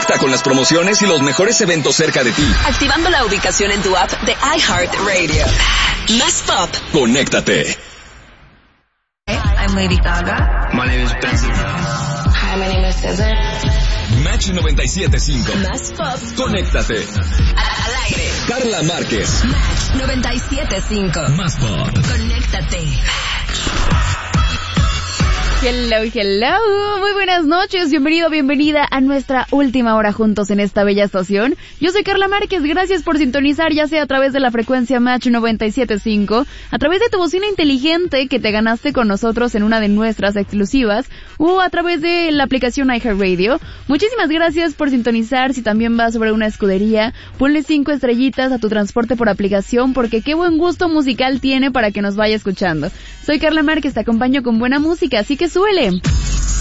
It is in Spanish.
Conecta con las promociones y los mejores eventos cerca de ti. Activando la ubicación en tu app de iHeartRadio. Más pop. Conéctate. I'm Lady Gaga. My name is Benson. Hi, my name is Scissor. Match 97.5. Más pop. Conéctate. Al aire. Carla Márquez. Match 97.5. Más pop. Conéctate. Hello, hello, muy buenas noches, bienvenido, bienvenida a nuestra última hora juntos en esta bella estación. Yo soy Carla Márquez, gracias por sintonizar, ya sea a través de la frecuencia Match 97.5, a través de tu bocina inteligente que te ganaste con nosotros en una de nuestras exclusivas, o a través de la aplicación iHeartRadio. Muchísimas gracias por sintonizar. Si también vas sobre una escudería, ponle 5 estrellitas a tu transporte por aplicación, porque qué buen gusto musical tiene para que nos vaya escuchando. Soy Carla Márquez, te acompaño con buena música, así que súbele.